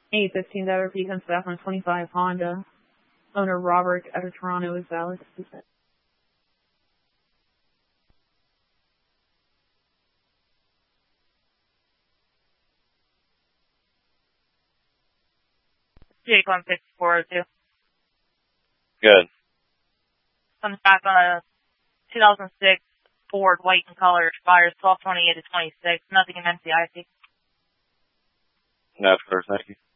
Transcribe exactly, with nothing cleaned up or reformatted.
eight fifteen Driver P comes back on twenty-five Honda. Owner Robert out of Toronto is valid. Jake one six four two. Good. Comes back on a two thousand six Ford white in color. Expires twelve twenty-eight to twenty-six. Nothing in N C I C. That's first, thank you.